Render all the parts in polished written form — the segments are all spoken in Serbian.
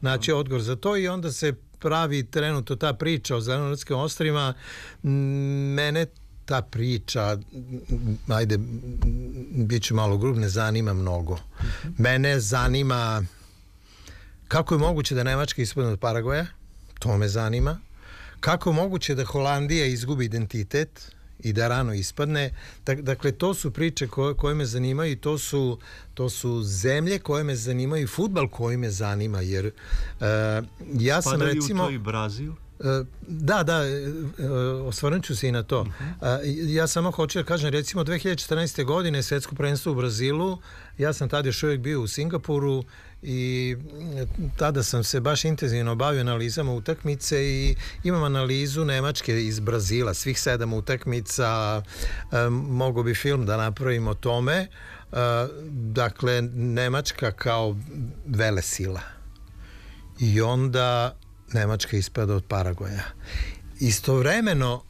naći odgovor za to i onda se pravi trenutno ta priča o Zelenortskim ostrvima. Mene ta priča, ajde, bit ću malo grub, ne zanima mnogo. Mene zanima kako je moguće da Nemačka ispadne od Paragvaja, to me zanima. Kako je moguće da Holandija izgubi identitet i da rano ispadne. Dakle, to su priče koje me zanimaju i to su zemlje koje me zanimaju i fudbal koji me zanima, jer ja sam recimo... Pada li u to i Brazil? Da, osvrnut ću se i na to. Ja samo hoću da kažem, recimo 2014. godine svetsko prvenstvo u Brazilu, ja sam tada još uvijek bio u Singapuru i tada sam se baš intenzivno bavio analizama utakmice i imam analizu Nemačke iz Brazila, svih 7 utakmica, mogo bi film da napravim o tome. Dakle, Nemačka kao velesila. I onda Nemačka ispada od Paragvaja. Istovremeno,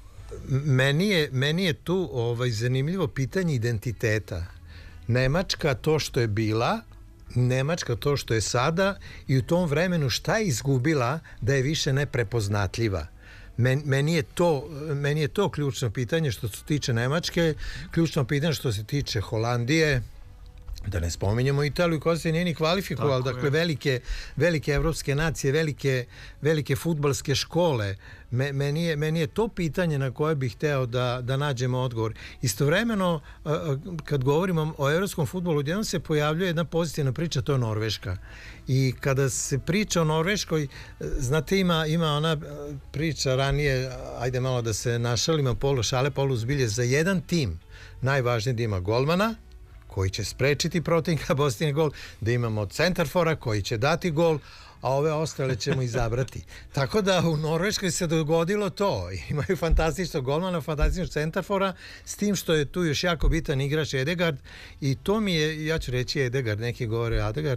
meni je tu zanimljivo pitanje identiteta. Nemačka to što je bila, Nemačka to što je sada i u tom vremenu šta je izgubila da je više neprepoznatljiva. Meni je to ključno pitanje što se tiče Nemačke, ključno pitanje što se tiče Holandije, da ne spominjemo Italiju koja se nije ni kvalifikovala, dakle velike evropske nacije, velike fudbalske škole. Meni je to pitanje na koje bih hteo da nađemo odgovor. Istovremeno, kad govorimo o evropskom fudbalu, odjednom se pojavljuje jedna pozitivna priča, to je Norveška. I kada se priča o Norveškoj, znate, ima ona priča ranije, ajde malo da se našalimo, polu šale, polu zbilje, za jedan tim najvažnije da ima golmana, koji će sprečiti protivnika postigne gol, da imamo centarfora koji će dati gol, a ove ostale ćemo izabrati. Tako da u Norveškoj se dogodilo to. Imaju fantastičnog golmana, fantastičnog centarfora, s tim što je tu još jako bitan igrač Edegard i to mi je, ja ću reći Edegard, neki govore Edegard.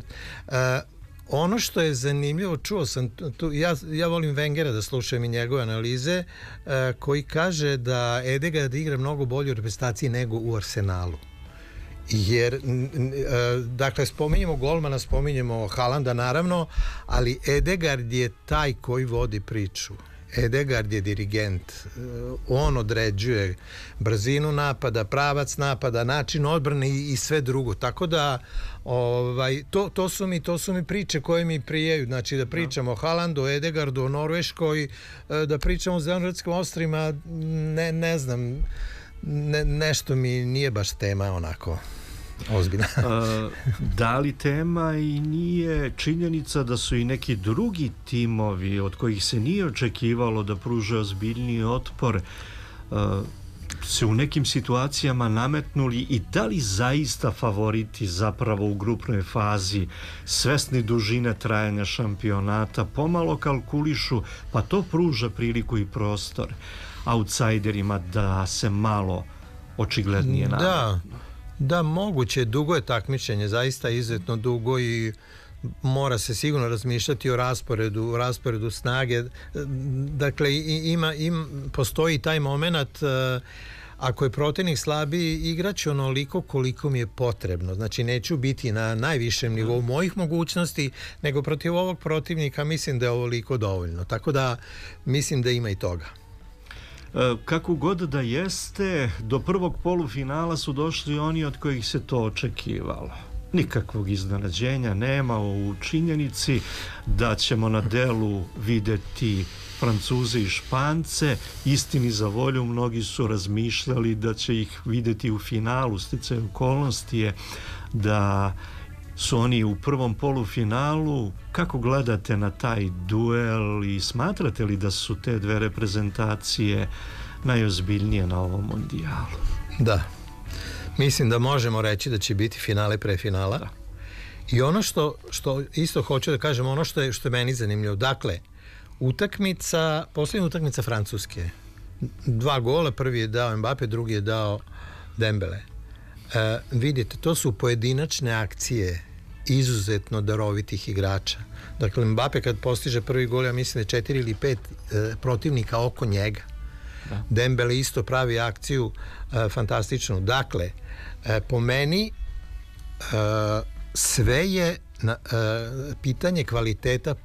Ono što je zanimljivo, čuo sam tu, ja volim Wengera da slušam i njegove analize, koji kaže da Edegard igra mnogo bolje u reprezentaciji nego u Arsenalu. Jer, dakle, spominjemo golmana, spominjemo Haalanda naravno, ali Edegard je taj koji vodi priču. Edegard je dirigent, on određuje brzinu napada, pravac napada, način odbrane i sve drugo, tako da to su mi priče koje mi prijaju, znači da pričamo o Haalandu, o Edegardu, o Norveškoj, da pričamo o Zelenortskim ostrvima, ne znam, nešto mi nije baš tema onako ozbiljna. Da li tema i nije činjenica da su i neki drugi timovi od kojih se nije očekivalo da pruže ozbiljniji otpor se u nekim situacijama nametnuli i da li zaista favoriti zapravo u grupnoj fazi, svesni dužine trajanja šampionata, pomalo kalkulišu, pa to pruža priliku i prostor outsiderima da se malo očiglednije nametnu. Da, moguće, dugo je takmičenje, zaista izuzetno dugo i mora se sigurno razmišljati o rasporedu snage. Dakle, postoji taj moment, ako je protivnik slabiji, igraću onoliko koliko mi je potrebno. Znači, neću biti na najvišem nivou mojih mogućnosti, nego protiv ovog protivnika mislim da je ovoliko dovoljno. Tako da, mislim da ima i toga. Kako god da jeste, do prvog polufinala su došli oni od kojih se to očekivalo. Nikakvog iznenađenja nema u činjenici da ćemo na delu videti Francuze i Špance. Istini za volju, mnogi su razmišljali da će ih videti u finalu. Sticaj okolnosti je da su oni u prvom polufinalu. Kako gledate na taj duel i smatrate li da su te dve reprezentacije najozbiljnije na ovom mondijalu? Da, mislim da možemo reći da će biti finale pre finala. Da. I ono što isto hoću da kažem, ono što je meni zanimljivo, dakle, posljednja utakmica Francuske, 2 gola, prvi je dao Mbappe, drugi je dao Dembele. Vidite, to su pojedinačne akcije izuzetno darovitih igrača. Dakle, Mbappe kad postiže prvi gol, ja mislim da je 4 ili 5 protivnika oko njega. Da. Dembele isto pravi akciju fantastičnu. Dakle, po meni sve je pitanje kvaliteta